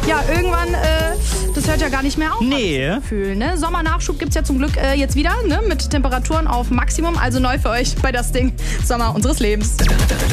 ja, irgendwann, das hört ja gar nicht mehr auf. Nee. Gefühl, ne? Sommernachschub gibt's ja zum Glück jetzt wieder, ne? Mit Temperaturen auf Maximum. Also neu für euch bei das Ding Sommer unseres Lebens.